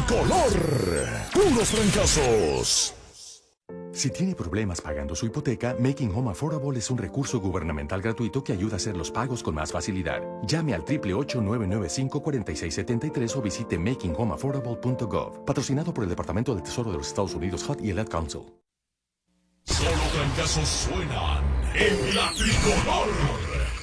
tricolor. Puros fracasos. Si tiene problemas pagando su hipoteca, Making Home Affordable es un recurso gubernamental gratuito que ayuda a hacer los pagos con más facilidad. Llame al 888-995-4673 o visite makinghomeaffordable.gov. Patrocinado por el Departamento del Tesoro de los Estados Unidos, HUD y el Ad Council. Solo fracasos suenan en la tricolor.